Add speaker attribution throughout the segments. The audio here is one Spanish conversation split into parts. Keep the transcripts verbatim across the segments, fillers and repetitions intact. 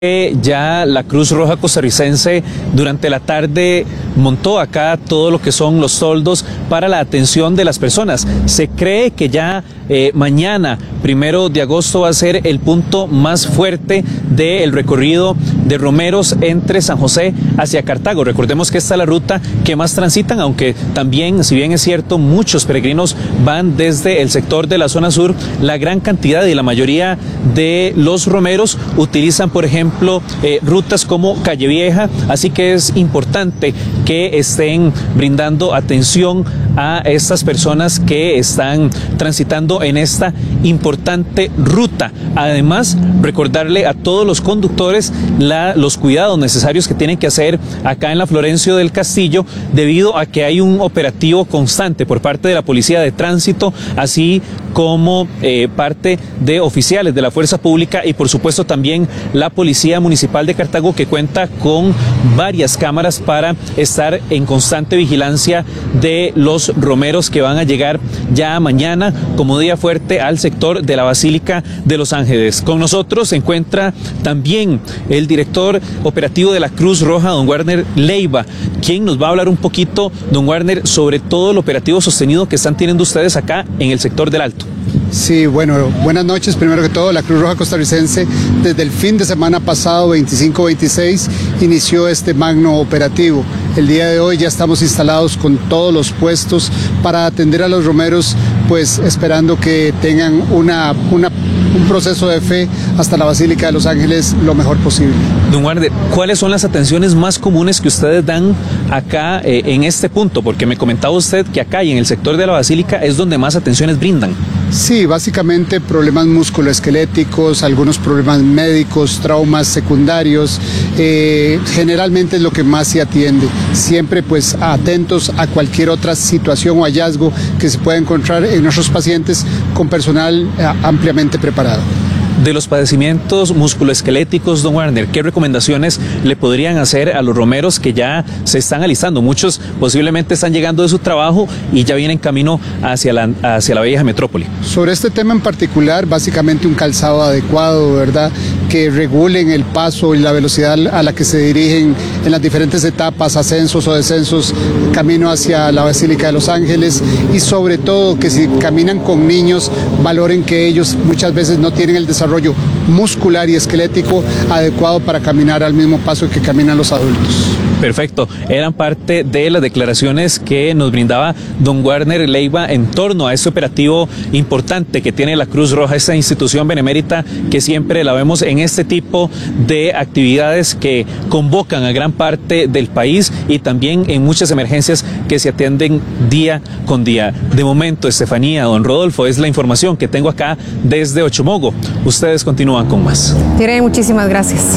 Speaker 1: Ya la Cruz Roja Costarricense durante la tarde montó acá todo lo que son los toldos para la atención de las personas. Se cree que ya eh, mañana, primero de agosto, va a ser el punto más fuerte del recorrido de romeros entre San José hacia Cartago. Recordemos que esta es la ruta que más transitan, aunque también, si bien es cierto, muchos peregrinos van desde el sector de la zona sur. La gran cantidad y la mayoría de los romeros utilizan, por ejemplo, Eh, rutas como Calle Vieja, así que es importante que estén brindando atención a estas personas que están transitando en esta importante ruta. Además, recordarle a todos los conductores la, los cuidados necesarios que tienen que hacer acá en la Florencio del Castillo, debido a que hay un operativo constante por parte de la Policía de Tránsito, así como eh, parte de oficiales de la Fuerza Pública y por supuesto también la Policía Municipal de Cartago, que cuenta con varias cámaras para estar en constante vigilancia de los romeros que van a llegar ya mañana como día fuerte al sector de la Basílica de los Ángeles. Con nosotros se encuentra también el director operativo de la Cruz Roja, don Warner Leiva, quien nos va a hablar un poquito, don Warner, sobre todo el operativo sostenido que están teniendo ustedes acá en el sector del Alto.
Speaker 2: Sí, bueno, buenas noches. Primero que todo, la Cruz Roja Costarricense, desde el fin de semana pasado, veinticinco veintiséis, inició este magno operativo. El día de hoy ya estamos instalados con todos los puestos para atender a los romeros, pues esperando que tengan una, una, un proceso de fe hasta la Basílica de los Ángeles lo mejor posible.
Speaker 1: Don Warner, ¿cuáles son las atenciones más comunes que ustedes dan acá eh, en este punto? Porque me comentaba usted que acá y en el sector de la Basílica es donde más atenciones brindan.
Speaker 2: Sí, básicamente problemas musculoesqueléticos, algunos problemas médicos, traumas secundarios, eh, generalmente es lo que más se atiende. Siempre pues atentos a cualquier otra situación o hallazgo que se pueda encontrar en nuestros pacientes con personal eh, ampliamente preparado.
Speaker 1: De los padecimientos musculoesqueléticos, don Warner, ¿qué recomendaciones le podrían hacer a los romeros que ya se están alistando? Muchos posiblemente están llegando de su trabajo y ya vienen camino hacia la, hacia la vieja metrópoli.
Speaker 2: Sobre este tema en particular, básicamente un calzado adecuado, ¿verdad?, que regulen el paso y la velocidad a la que se dirigen en las diferentes etapas, ascensos o descensos, camino hacia la Basílica de los Ángeles, y sobre todo que si caminan con niños, valoren que ellos muchas veces no tienen el desarrollo muscular y esquelético adecuado para caminar al mismo paso que caminan los adultos.
Speaker 1: Perfecto, eran parte de las declaraciones que nos brindaba don Warner Leiva en torno a este operativo importante que tiene la Cruz Roja, esta institución benemérita que siempre la vemos en este tipo de actividades que convocan a gran parte del país y también en muchas emergencias que se atienden día con día. De momento, Estefanía, don Rodolfo, es la información que tengo acá desde Ochomogo. Ustedes continúan con más.
Speaker 3: Tiré, muchísimas gracias.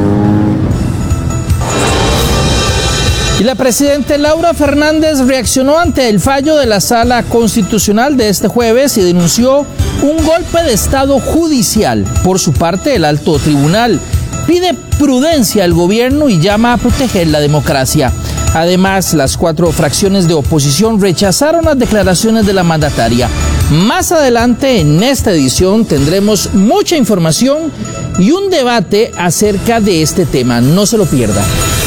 Speaker 4: Y la presidenta Laura Fernández reaccionó ante el fallo de la Sala Constitucional de este jueves y denunció un golpe de Estado judicial. Por su parte, el alto tribunal pide prudencia al gobierno y llama a proteger la democracia. Además, las cuatro fracciones de oposición rechazaron las declaraciones de la mandataria. Más adelante en esta edición tendremos mucha información y un debate acerca de este tema. No se lo pierda.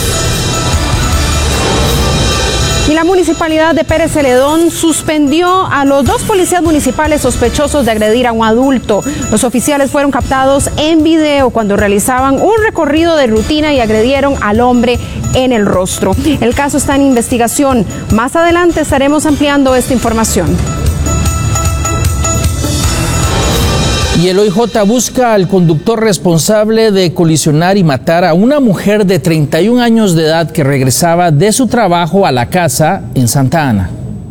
Speaker 3: Y la Municipalidad de Pérez Celedón suspendió a los dos policías municipales sospechosos de agredir a un adulto. Los oficiales fueron captados en video cuando realizaban un recorrido de rutina y agredieron al hombre en el rostro. El caso está en investigación. Más adelante estaremos ampliando esta información.
Speaker 4: Y el O I J busca al conductor responsable de colisionar y matar a una mujer de treinta y un años de edad que regresaba de su trabajo a la casa en Santa Ana.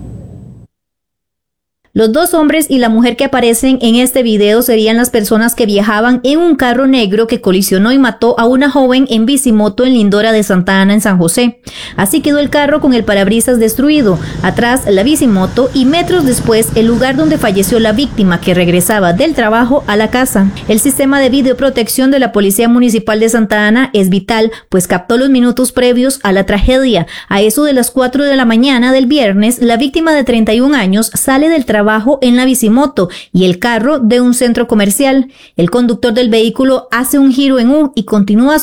Speaker 5: Los dos hombres y la mujer que aparecen en este video serían las personas que viajaban en un carro negro que colisionó y mató a una joven en bicimoto en Lindora de Santa Ana en San José. Así quedó el carro con el parabrisas destruido, atrás la bicimoto y metros después el lugar donde falleció la víctima que regresaba del trabajo a la casa. El sistema de videoprotección de la Policía Municipal de Santa Ana es vital, pues captó los minutos previos a la tragedia. A eso de las cuatro de la mañana del viernes, la víctima de treinta y un años sale del trabajo trabajo en la bicimoto y el carro de un centro comercial. El conductor del vehículo hace un giro en U y continúa